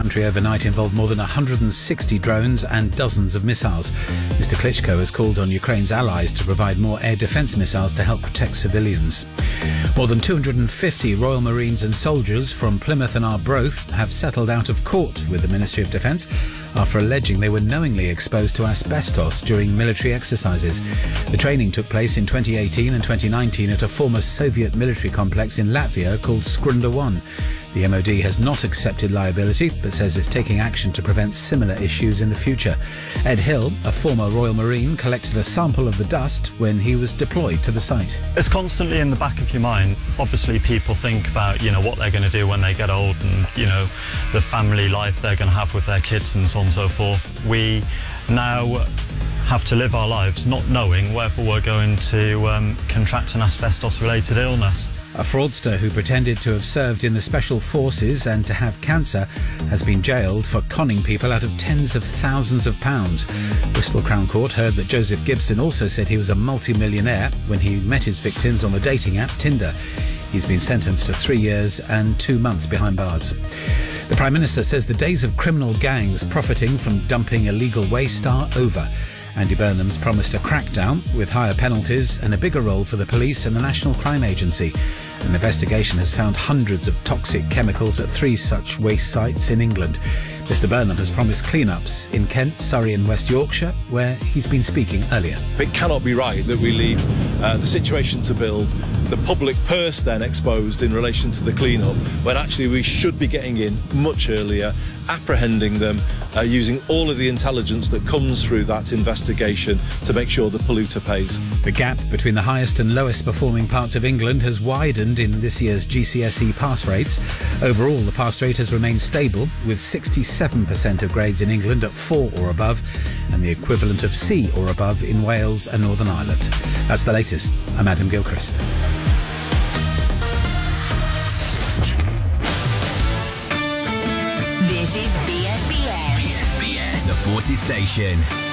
country overnight involved more than 160 drones and dozens of missiles. Mr. Klitschko has called on Ukraine's allies to provide more air defence missiles to help protect civilians. More than 250 Royal Marines and soldiers from Plymouth and Arbroath have settled out of court with the Ministry of Defence after alleging they were knowingly exposed to asbestos during military exercises. The training took place in 2018 and 2019 at a former Soviet military complex in Latvia called Skrunda 1. The MOD has not accepted liability, but says it's taking action to prevent similar issues in the future. Ed Hill, a former Royal Marine, collected a sample of the dust when he was deployed to the site. It's constantly in the back of your mind. Obviously, people think about, what they're going to do when they get old and, the family life they're going to have with their kids and so on and so forth. We now have to live our lives not knowing whether we're going to contract an asbestos-related illness. A fraudster who pretended to have served in the Special Forces and to have cancer has been jailed for conning people out of tens of thousands of pounds. Bristol Crown Court heard that Joseph Gibson also said he was a multi-millionaire when he met his victims on the dating app Tinder. He's been sentenced to 3 years and 2 months behind bars. The Prime Minister says the days of criminal gangs profiting from dumping illegal waste are over. Andy Burnham's promised a crackdown with higher penalties and a bigger role for the police and the National Crime Agency. An investigation has found hundreds of toxic chemicals at 3 such waste sites in England. Mr Burnham has promised clean-ups in Kent, Surrey and West Yorkshire, where he's been speaking earlier. It cannot be right that we leave the situation to build, the public purse then exposed in relation to the clean-up, when actually we should be getting in much earlier, apprehending them, using all of the intelligence that comes through that investigation to make sure the polluter pays. The gap between the highest and lowest performing parts of England has widened in this year's GCSE pass rates. Overall, the pass rate has remained stable, with 67% of grades in England at 4 or above, and the equivalent of C or above in Wales and Northern Ireland. That's the latest. I'm Adam Gilchrist. This is BSBS. BSBS, the Forces Station.